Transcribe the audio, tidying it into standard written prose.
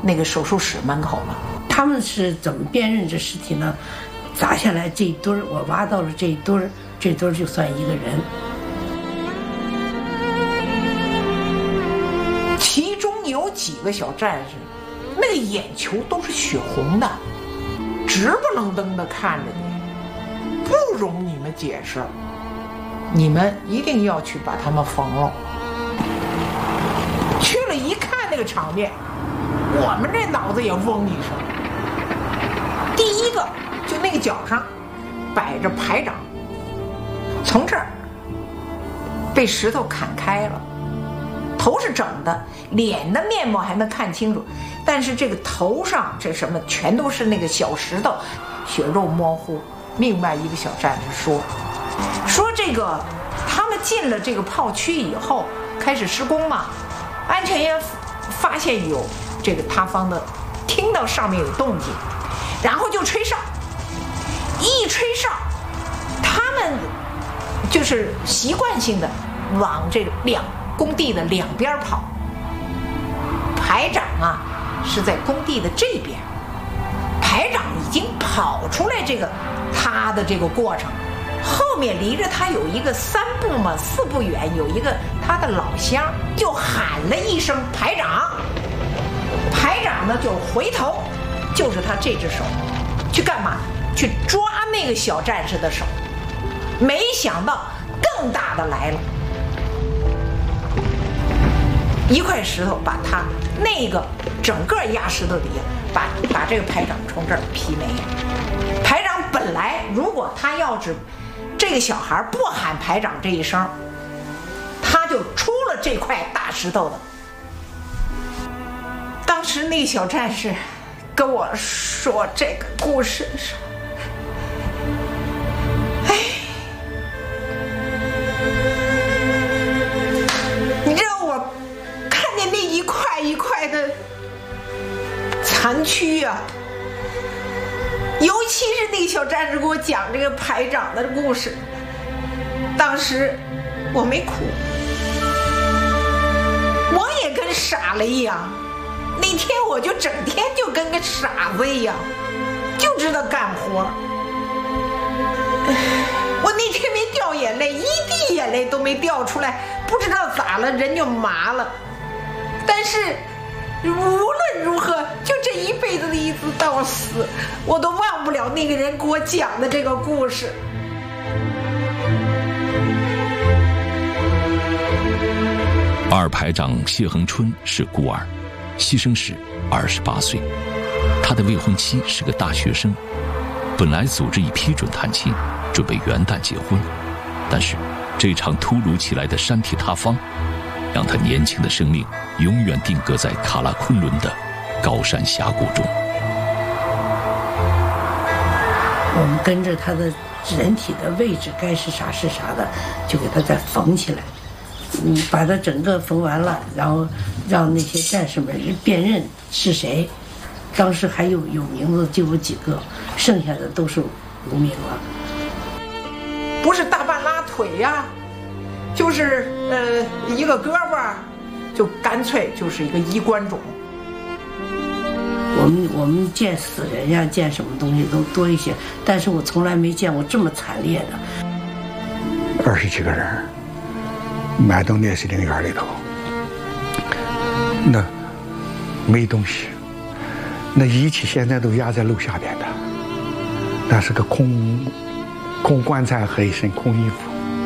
那个手术室门口了。 他们是怎么辨认这尸体呢？砸下来这一堆儿，我挖到了这一堆儿，这堆儿就算一个人。 其中有几个小战士，那个眼球都是血红的，直不愣登的看着你，不容你们解释。你们一定要去把他们缝了。去了一看那个场面，我们这脑子也嗡一声。第一个就那个脚上摆着排掌，从这儿被石头砍开了，头是整的，脸的面貌还能看清楚，但是这个头上这什么全都是那个小石头，血肉模糊。另外一个小战士说这个他们进了这个炮区以后开始施工嘛，安全员发现有这个塌方的，听到上面有动静，然后就吹哨，一吹哨他们就是习惯性的往这个工地的两边跑。排长啊是在工地的这边，排长已经跑出来这个他的这个过程，后面离着他有一个3步嘛4步远有一个他的老乡，就喊了一声排长，排长呢就回头，就是他这只手去干嘛？去抓那个小战士的手，没想到更大的来了，一块石头把他那个整个压石头底下把这个排长从这儿劈没。排长本来如果他要是这个小孩不喊排长这一声，他就出了这块大石头的。当时那小战士跟我说这个故事的时候，你知道我看见那一块一块的残躯啊，尤其是那个小战士给我讲这个排长的故事，当时我没哭，我也跟傻了一样。那天我就整天就跟个傻子一样，就知道干活。我那天没掉眼泪，一滴眼泪都没掉出来，不知道咋了，人就麻了。但是无论如何，就这一辈子的一直到死，我都忘不了那个人给我讲的这个故事。 二排长谢恒春是孤儿，牺牲时28岁，他的未婚妻是个大学生，本来组织已批准探亲，准备元旦结婚，但是这场突如其来的山体塌方，让他年轻的生命永远定格在喀拉昆仑的高山峡谷中。 我们跟着他的人体的位置该是啥是啥的，就给他再缝起来。把它整个缝完了，然后让那些战士们辨认是谁。当时还有名字就有几个，剩下的都是无名了。 不是大半拉腿呀，就是一个胳膊，就干脆就是一个衣冠冢。 我们见死人呀，见什么东西都多一些，但是我从来没见过这么惨烈的。 20几个人埋到烈士陵园里头，那没东西，那仪器现在都压在楼下边的，那是个空棺材和一身空衣服。